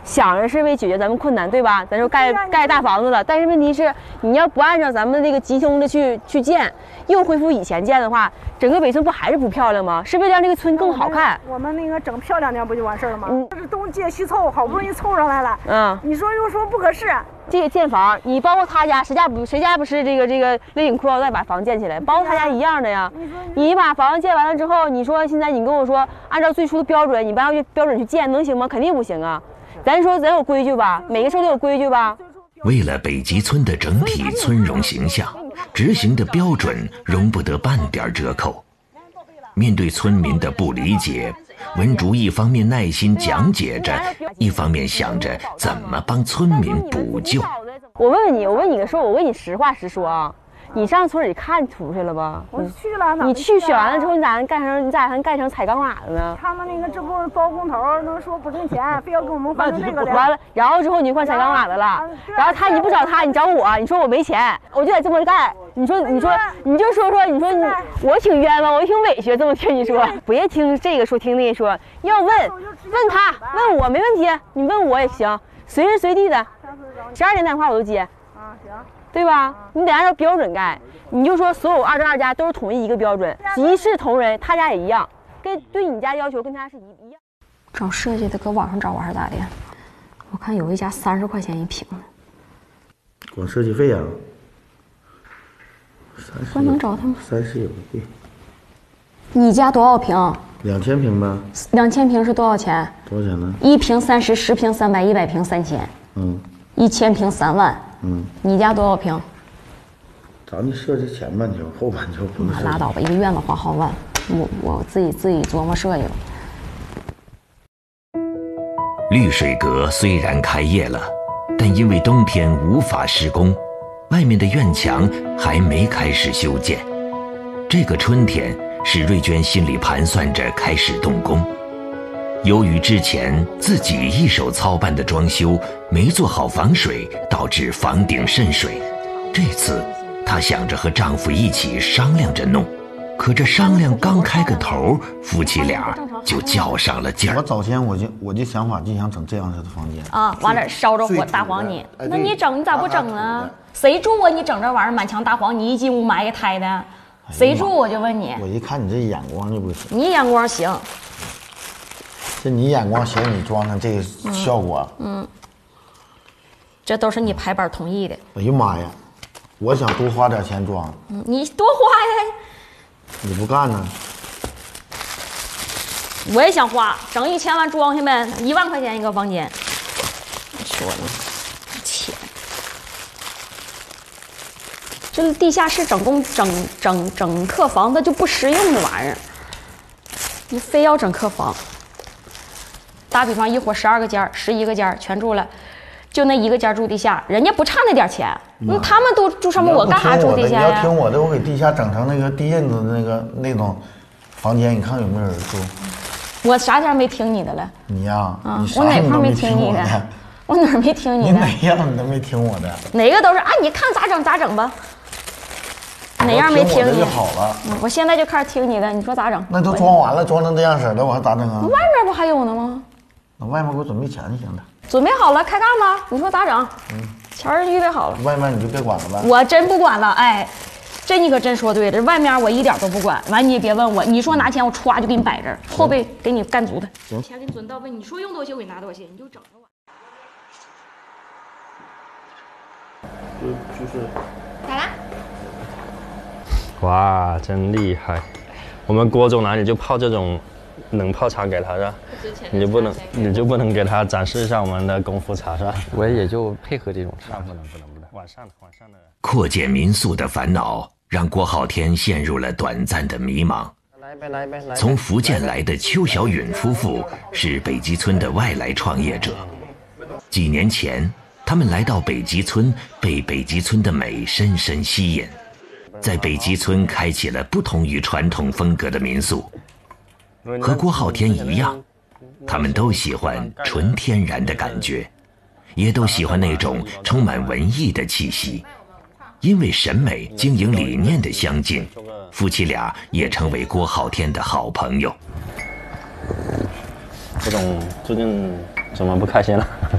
想着是为解决咱们困难，对吧？咱就盖大房子了，但是问题是，你要不按照咱们那个集中的去建，又恢复以前建的话，整个北村不还是不漂亮吗？是为了让这个村更好看。 我们那个整漂亮点不就完事儿了吗？这是东借西凑，好不容易凑上来了。你说又说不合适。 这个建房，你包括他家，谁家不是这个勒紧裤腰带把房建起来，包括他家一样的呀。你把房子建完了之后，你说现在你跟我说按照最初的标准，你不按照标准去建，能行吗？肯定不行啊。咱说咱有规矩吧，每个事都有规矩吧。 为了北极村的整体村容形象，执行的标准容不得半点折扣。面对村民的不理解，文竹一方面耐心讲解着，一方面想着怎么帮村民补救。 我问你实话实说啊，你上村里看出去了吧？ 我去了， 你去选完了之后，你咋还干成踩钢瓦的呢？ 他们那个这不包工头能说不挣钱，非要跟我们换成这个的。 完了，然后之后你就换踩钢瓦的了。然后你不找他，你找我，你说我没钱，我就得这么干。你就说我挺冤枉，我挺委屈，这么听你说，别听这个说听那个说，要问他，问我没问题，你问我也行，随时随地的，12点打电话我都接。 行。 对吧？你得按照标准盖，你就说所有22家都是统一一个标准，一视同仁，他家也一样，对你家要求跟他是一样。 找设计的搁网上找还是咋的？我看有一家30块钱一平。 光设计费啊不能找他们。 30有个贵。 你家多少平 ？2000平吧。 2000平是多少钱？ 多少钱呢 ？1平30，10平300，100平3000。1000平3万。你家多少平？ 找你设计前半球，后半球不是。 拉倒吧，一个院子花好万，我自己琢磨设计了。 绿水阁虽然开业了，但因为冬天无法施工，外面的院墙还没开始修建。这个春天，史瑞娟心里盘算着开始动工。由于之前自己一手操办的装修没做好防水，导致房顶渗水。这次她想着和丈夫一起商量着弄，可这商量刚开个头，夫妻俩就较上了劲儿。 我早前我就想法就想整这样式的房间啊，完了烧着火大黄泥，那你整你咋不整呢？谁住啊？你整这玩意儿满墙大黄泥，一进屋埋个胎的，谁住？我就问你。 我一看你这眼光就不行。 你眼光行。 这你眼光行，你装上这个效果， 这都是你排班同意的。 哎呀妈呀，我想多花点钱装， 你多花呀， 你不干呢？ 我也想花，整1000万装下呗，1万块钱一个房间。你说呢？钱，这地下室整客房，它就不实用的玩意儿，你非要整客房。打比方，一伙12个间，11个间全住了，就那一个间住地下，人家不差那点钱。他们都住上面，我干啥住地下呀？ 你要听我的，我给地下整成那个地印子那种房间，你看有没有人住？ 我啥间没听你的了？ 你呀， 我哪块没听你的？我哪儿没听你的？ 你哪样你都没听我的？ 哪个都是啊，你看咋整咋整吧。哪样没听你就好了。 我现在就开始听你的，你说咋整？ 那都装完了，装成这样式了，我还咋整啊？ 外面不还有呢吗？ 那外面给我准备钱就行了。 准备好了，开干吧。你说咋整？钱预备好了。 外面你就别管了呗。 我真不管了，哎，这你可真说对了。外面我一点都不管。完你也别问我，你说拿钱我歘就给你摆这儿，后背给你干足的。 行， 钱给你准到位，你说用多些我给你拿多些，你就整着我。 就是咋啦？ 哇，真厉害！我们郭总哪里就泡这种冷泡茶给他是吧？你就不能给他展示一下我们的功夫茶是吧？ 我也就配合这种茶。 不能。晚上的。 扩建民宿的烦恼让郭浩天陷入了短暂的迷茫。从福建来的邱小允夫妇是北极村的外来创业者。几年前，他们来到北极村，被北极村的美深深吸引，在北极村开启了不同于传统风格的民宿。和郭浩天一样，他们都喜欢纯天然的感觉，也都喜欢那种充满文艺的气息。因为审美、经营理念的相近，夫妻俩也成为郭浩天的好朋友。 郭总最近怎么不开心了？